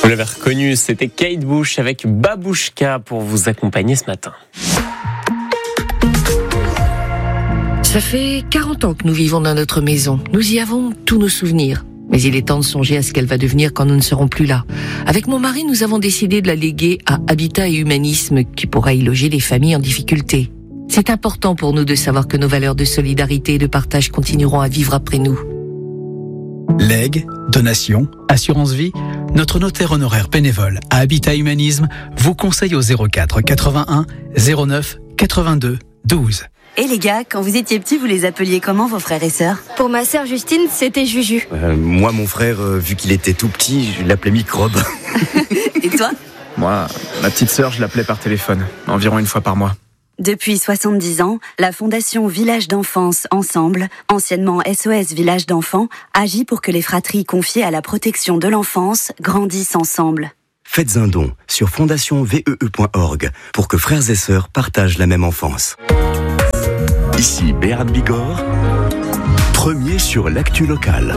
Vous l'avez reconnu, c'était Kate Bush avec Babouchka pour vous accompagner ce matin. Ça fait 40 ans que nous vivons dans notre maison. Nous y avons tous nos souvenirs. Mais il est temps de songer à ce qu'elle va devenir quand nous ne serons plus là. Avec mon mari, nous avons décidé de la léguer à Habitat et Humanisme qui pourra y loger les familles en difficulté. C'est important pour nous de savoir que nos valeurs de solidarité et de partage continueront à vivre après nous. Legs, donations, assurance vie, notre notaire honoraire bénévole à Habitat Humanisme vous conseille au 04 81 09 82 12. Et les gars, quand vous étiez petits, vous les appeliez comment vos frères et sœurs ? Pour ma sœur Justine, c'était Juju. Moi, mon frère, vu qu'il était tout petit, je l'appelais Microbe. Et toi ? Moi, ma petite sœur, je l'appelais par téléphone, environ une fois par mois. Depuis 70 ans, la Fondation Village d'Enfance Ensemble, anciennement SOS Village d'Enfants, agit pour que les fratries confiées à la protection de l'enfance grandissent ensemble. Faites un don sur fondationnvee.org pour que frères et sœurs partagent la même enfance. Ici Béarn Bigorre, premier sur l'actu locale.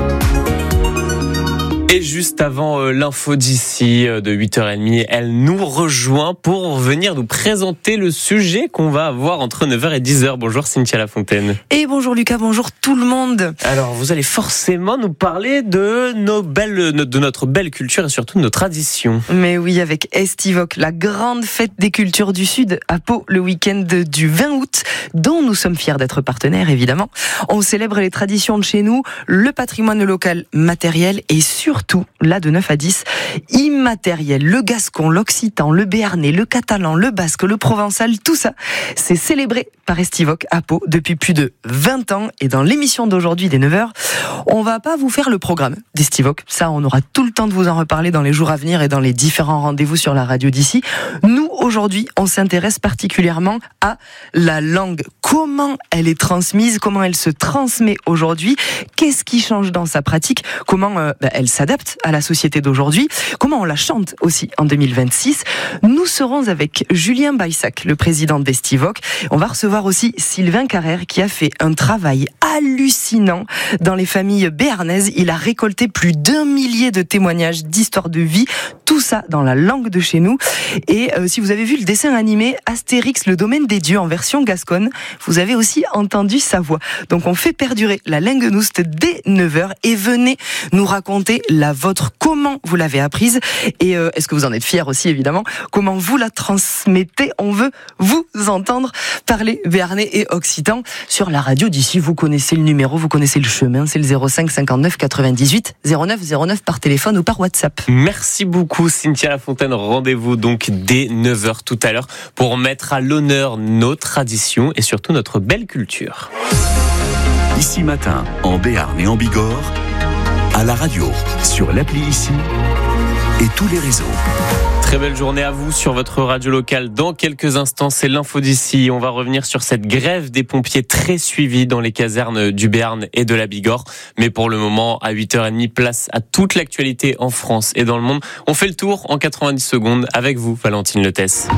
Et juste avant l'info d'ici de 8h30, elle nous rejoint pour venir nous présenter le sujet qu'on va avoir entre 9h et 10h. Bonjour Cynthia Lafontaine. Et bonjour Lucas, bonjour tout le monde. Alors vous allez forcément nous parler de notre belle culture et surtout de nos traditions. Mais oui, avec Estivoc, la grande fête des cultures du Sud à Pau le week-end du 20 août, dont nous sommes fiers d'être partenaires évidemment. On célèbre les traditions de chez nous, le patrimoine local matériel et surtout, là de 9 à 10, immatériel. Le gascon, l'occitan, le béarnais, le catalan, le basque, le provençal, tout ça, c'est célébré par Estivoc à Pau depuis plus de 20 ans. Et dans l'émission d'aujourd'hui dès 9h, on va pas vous faire le programme d'Estivoc. Ça, on aura tout le temps de vous en reparler dans les jours à venir et dans les différents rendez-vous sur la radio d'ici. Nous, aujourd'hui, on s'intéresse particulièrement à la langue. Comment elle est transmise, comment elle se transmet aujourd'hui, qu'est-ce qui change dans sa pratique, comment elle s'adapte à la société d'aujourd'hui, comment on la chante aussi en 2026. Nous serons avec Julien Baissac, le président d'Estivoc. On va recevoir aussi Sylvain Carrère qui a fait un travail hallucinant dans les familles béarnaises. Il a récolté plus d'1 millier de témoignages d'histoires de vie, tout ça dans la langue de chez nous. Et si vous avez vu le dessin animé Astérix, le domaine des dieux en version gasconne, vous avez aussi entendu sa voix. Donc on fait perdurer la linguenouste dès 9h et venez nous raconter la vôtre, comment vous l'avez apprise et est-ce que vous en êtes fiers aussi évidemment, comment vous la transmettez. On veut vous entendre parler béarnais et occitan sur la radio d'ici. Vous connaissez le numéro, vous connaissez le chemin, c'est le 05 59 98 09 09 par téléphone ou par WhatsApp. Merci beaucoup Cynthia Lafontaine, rendez-vous donc dès 9h tout à l'heure pour mettre à l'honneur nos traditions et surtout notre belle culture. Ici matin, en Béarn et en Bigorre, à la radio, sur l'appli Ici et tous les réseaux. Très belle journée à vous sur votre radio locale. Dans quelques instants, c'est l'info d'ici. On va revenir sur cette grève des pompiers très suivie dans les casernes du Béarn et de la Bigorre. Mais pour le moment, à 8h30, place à toute l'actualité en France et dans le monde. On fait le tour en 90 secondes avec vous, Valentine Letès.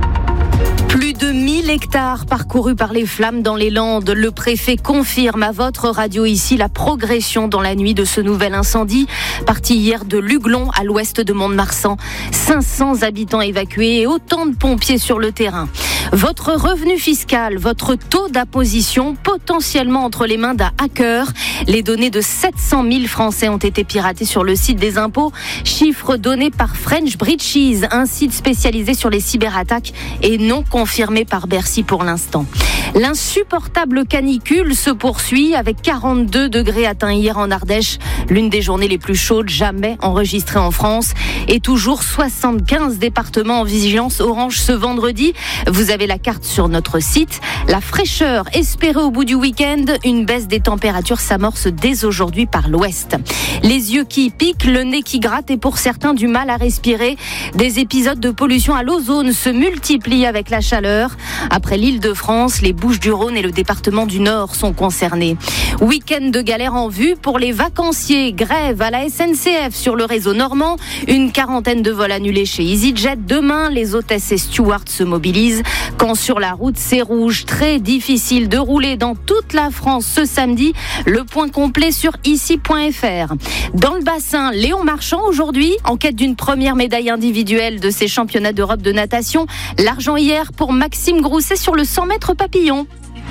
Plus de 1000 hectares parcourus par les flammes dans les Landes. Le préfet confirme à votre radio ici la progression dans la nuit de ce nouvel incendie. Parti hier de Luglon à l'ouest de Mont-de-Marsan. 500 habitants évacués et autant de pompiers sur le terrain. Votre revenu fiscal, votre taux d'imposition potentiellement entre les mains d'un hacker. Les données de 700 000 Français ont été piratées sur le site des impôts. Chiffre donné par French Breaches, un site spécialisé sur les cyberattaques et non confirmé par Bercy pour l'instant. L'insupportable canicule se poursuit avec 42 degrés atteints hier en Ardèche, l'une des journées les plus chaudes jamais enregistrées en France et toujours 75 départements en vigilance orange ce vendredi. Vous avez la carte sur notre site. La fraîcheur espérée au bout du week-end, une baisse des températures s'amorce dès aujourd'hui par l'ouest. Les yeux qui piquent, le nez qui gratte et pour certains du mal à respirer. Des épisodes de pollution à l'ozone se multiplient avec la chaleur. Après l'Île-de-France, les Bouches-du-Rhône et le département du Nord sont concernés. Week-end de galère en vue pour les vacanciers. Grève à la SNCF sur le réseau normand. Une quarantaine de vols annulés chez EasyJet. Demain, les hôtesses et stewards se mobilisent. Quand sur la route c'est rouge, très difficile de rouler dans toute la France ce samedi. Le point complet sur ici.fr. Dans le bassin, Léon Marchand aujourd'hui, en quête d'une première médaille individuelle de ces championnats d'Europe de natation. L'argent hier pour Maxime Grousset sur le 100 mètres papillon.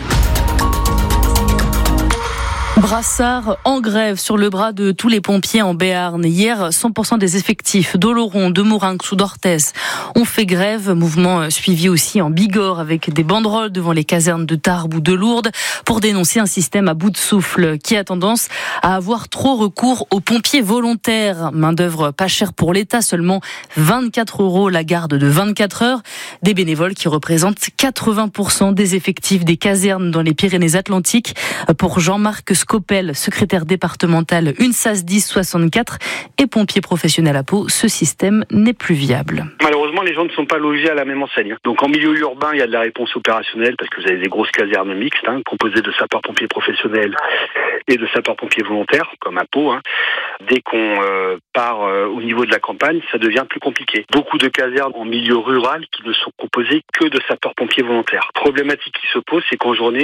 Brassard en grève sur le bras de tous les pompiers en Béarn. Hier, 100% des effectifs d'Oloron, de Mourinx ou d'Orthès ont fait grève. Mouvement suivi aussi en Bigorre avec des banderoles devant les casernes de Tarbes ou de Lourdes pour dénoncer un système à bout de souffle qui a tendance à avoir trop recours aux pompiers volontaires. Main d'œuvre pas chère pour l'État, seulement 24 € la garde de 24 heures. Des bénévoles qui représentent 80% des effectifs des casernes dans les Pyrénées-Atlantiques. Pour Jean-Marc Scopel, secrétaire départemental UNSAS 1064 et pompier professionnel à Pau, ce système n'est plus viable. Malheureusement, les gens ne sont pas logés à la même enseigne. Donc en milieu urbain, il y a de la réponse opérationnelle parce que vous avez des grosses casernes mixtes composées de sapeurs-pompiers professionnels et de sapeurs-pompiers volontaires, comme à Pau. Dès qu'on part au niveau de la campagne, ça devient plus compliqué. Beaucoup de casernes en milieu rural qui ne sont composées que de sapeurs-pompiers volontaires. Problématique qui se pose, c'est qu'en journée,